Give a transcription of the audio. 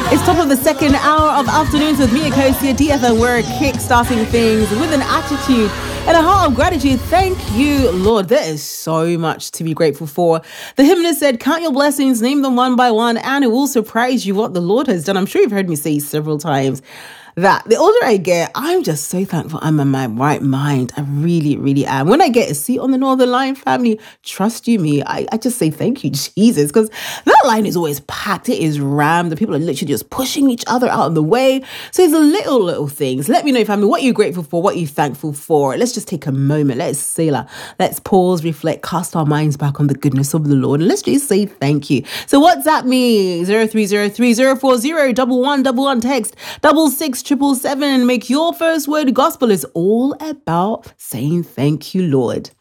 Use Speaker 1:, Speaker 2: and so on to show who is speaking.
Speaker 1: It's top of the second hour of Afternoons with me, Akosia DFM. We're kickstarting things with an attitude and a heart of gratitude. Thank you, Lord. There is so much to be grateful for. The hymnist said, count your blessings, name them one by one, and it will surprise you what the Lord has done. I'm sure you've heard me say several times that the older I get, I'm just so thankful I'm in my right mind. I really, really am. When I get a seat on the Northern Line, family, trust you me, I just say thank you, Jesus, because that line is always packed. It is rammed. The people are literally just pushing each other out of the way. So it's the little things. Let me know, family, what you're grateful for, what you're thankful for. Let's just take a moment. Let's sailor. Let's pause, reflect, cast our minds back on the goodness of the Lord, and let's just say thank you. So WhatsApp me, 0303040111, text 66777. Make your first word gospel. Is all about saying thank you, Lord.